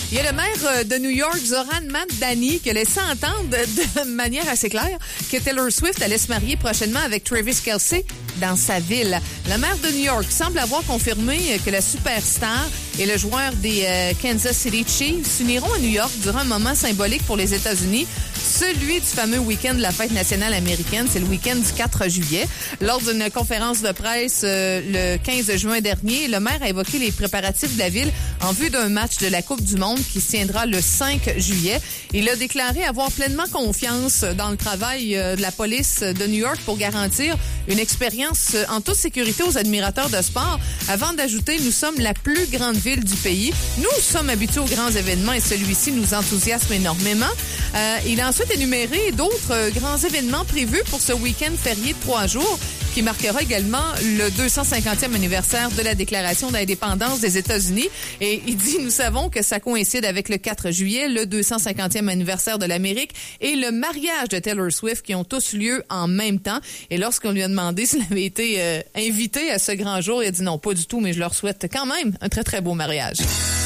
Il y a le maire de New York, Zoran Mamdani, qui a laissé entendre de manière assez claire que Taylor Swift allait se marier prochainement avec Travis Kelce dans sa ville. La maire de New York semble avoir confirmé que la superstar et le joueur des Kansas City Chiefs s'uniront à New York durant un moment symbolique pour les États-Unis, celui du fameux week-end de la fête nationale américaine. C'est le week-end du 4 juillet. Lors d'une conférence de presse le 15 juin dernier, le maire a évoqué les préparatifs de la ville en vue d'un match de la Coupe du Monde qui se tiendra le 5 juillet. Il a déclaré avoir pleinement confiance dans le travail de la police de New York pour garantir une expérience en toute sécurité aux admirateurs de sport. Avant d'ajouter, nous sommes la plus grande ville du pays. Nous sommes habitués aux grands événements et celui-ci nous enthousiasme énormément. Il a ensuite énuméré d'autres grands événements prévus pour ce week-end férié de 3 jours qui marquera également le 250e anniversaire de la Déclaration d'indépendance des États-Unis. Et il dit, nous savons que ça coïncide avec le 4 juillet, le 250e anniversaire de l'Amérique et le mariage de Taylor Swift qui ont tous lieu en même temps. Et lorsqu'on lui a demandé s'il avait été invité à ce grand jour, il a dit non, pas du tout, mais je leur souhaite quand même un très, très beau mariage.